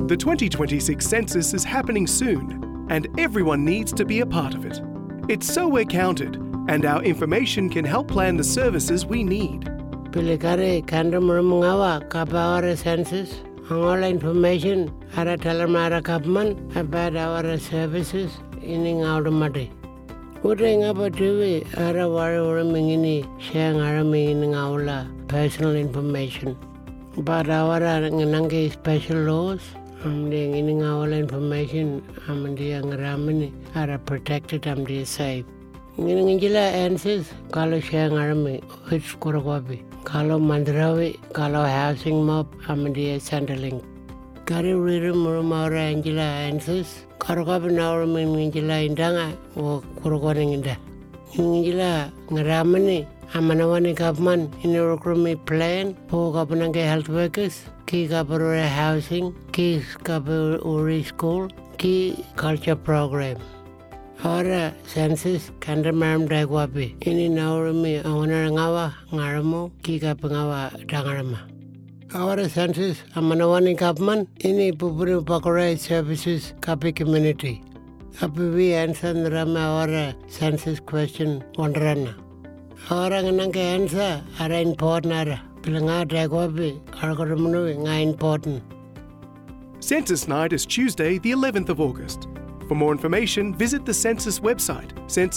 The 2026 census is happening soon, and everyone needs to be a part of it. It's so we're counted, and our information can help plan the services we need. Pilikare Kandamurumungawa Kapawara census. All information ara Talamara Kapman about our services in Audamati. Putting up a TV ara Waramingini, sharing Araming Aula personal information. But our Nangi special laws, in our information, the young Ramini are protected and they safe. Ninjila answers, Kalo sharing Army, which Kurawabi. Kalo Mandrawi, Kalo Housing Mob, Amadia Centerlink. Kari Riru Murumara Angela answers, Karakabin Auramin Angela Indanga, or Kurukoninda. Angela Naramani, Amanawani Kapman, in the Rokrumi plan, for Kapananga health workers, Ki Kapurura housing, Ki Kapuri school, Ki culture program. Our census Kandamaram Dagwabi. Ini Naurumi Awanangawa, Ngaramo, Kikapangawa, Dangarama. Our census Amanawani Kapman, Ini Pupuru Pakore services Kapi community. Kapi we answer Rama our census question Wandarana. Our Angananga answer are important. Pilanga Dagwabi, Karakaramunu, nga important. Census night is Tuesday, the 11th of August. For more information, visit the Census website,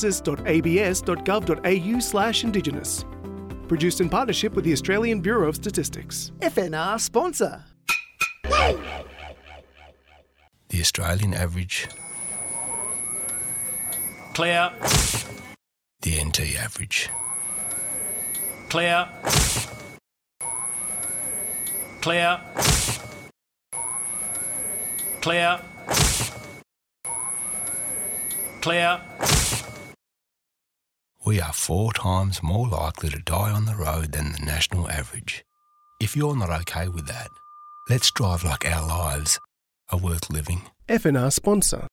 census.abs.gov.au/Indigenous. Produced in partnership with the Australian Bureau of Statistics. FNR sponsor. The Australian average. Clear. The NT average. Clear. Clear. Clear. Clear. We are 4 times more likely to die on the road than the national average. If you're not okay with that, let's drive like our lives are worth living. FNR sponsor.